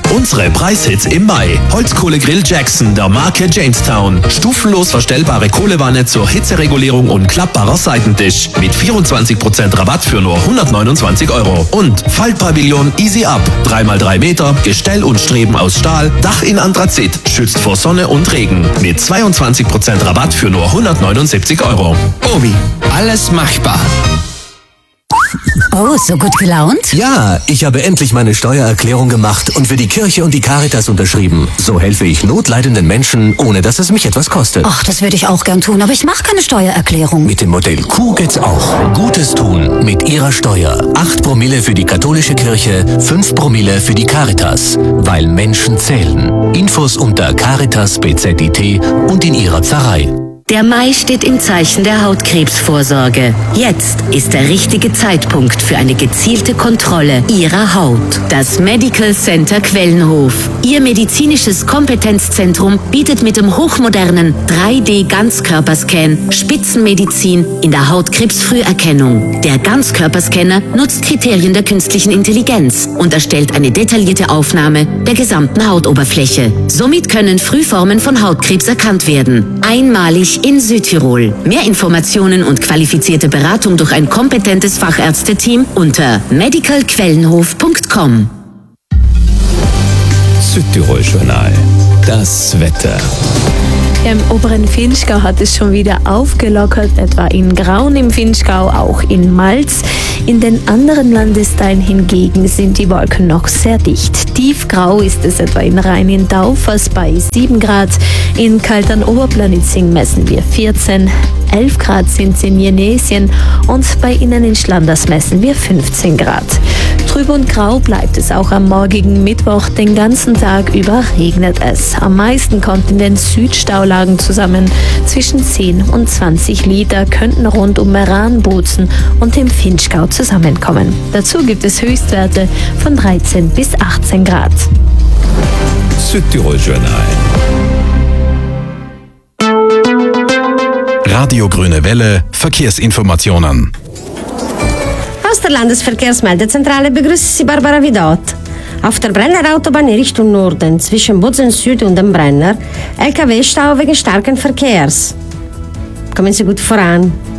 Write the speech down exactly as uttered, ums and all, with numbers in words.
Unsere Preishits im Mai. Holzkohlegrill Jackson der Marke Jamestown. Stufenlos verstellbare Kohlewanne zur Hitzeregulierung und klappbarer Seitentisch. Mit vierundzwanzig Prozent Rabatt für nur hundertneunundzwanzig Euro. Und Faltpavillon Easy Up. drei mal drei Meter, Gestell und Streben aus Stahl, Dach in Anthrazit. Schützt vor Sonne und Regen. Mit zweiundzwanzig Prozent Rabatt für nur hundertneunundsiebzig Euro. Obi, alles machbar. Oh, so gut gelaunt? Ja, ich habe endlich meine Steuererklärung gemacht und für die Kirche und die Caritas unterschrieben. So helfe ich notleidenden Menschen, ohne dass es mich etwas kostet. Ach, das würde ich auch gern tun, aber ich mache keine Steuererklärung. Mit dem Modell Q geht's auch. Gutes tun mit Ihrer Steuer. acht Promille für die katholische Kirche, fünf Promille für die Caritas. Weil Menschen zählen. Infos unter Caritas B Z I T und in Ihrer Pfarrei. Der Mai steht im Zeichen der Hautkrebsvorsorge. Jetzt ist der richtige Zeitpunkt für eine gezielte Kontrolle Ihrer Haut. Das Medical Center Quellenhof. Ihr medizinisches Kompetenzzentrum bietet mit dem hochmodernen drei D Ganzkörperscan Spitzenmedizin in der Hautkrebsfrüherkennung. Der Ganzkörperscanner nutzt Kriterien der künstlichen Intelligenz und erstellt eine detaillierte Aufnahme der gesamten Hautoberfläche. Somit können Frühformen von Hautkrebs erkannt werden. Einmalig in Südtirol. Mehr Informationen und qualifizierte Beratung durch ein kompetentes Fachärzteteam unter medical quellenhof punkt com. Südtirol-Journal. Das Wetter. Im oberen Vinschgau hat es schon wieder aufgelockert, etwa in Graun im Vinschgau, auch in Malz. In den anderen Landesteilen hingegen sind die Wolken noch sehr dicht. Tiefgrau ist es etwa in Rhein-in-Taufers bei sieben Grad. In Kaltern-Oberplanitzing messen wir vierzehn. elf Grad sind es in Jenesien und bei Ihnen in Schlanders messen wir fünfzehn Grad. Trüb und grau bleibt es auch am morgigen Mittwoch. Den ganzen Tag über regnet es. Am meisten kommt in den Südstaulagen zusammen. Zwischen zehn und zwanzig Liter könnten rund um Meran, Bozen und dem Vinschgau zusammenkommen. Dazu gibt es Höchstwerte von dreizehn bis achtzehn Grad. Südtirol-Journal. Radio Grüne Welle, Verkehrsinformationen. Aus der Landesverkehrsmeldezentrale begrüßt Sie Barbara Vidot. Auf der Brenner Autobahn in Richtung Norden zwischen Bozen Süd und dem Brenner L K W-Stau wegen starken Verkehrs. Kommen Sie gut voran.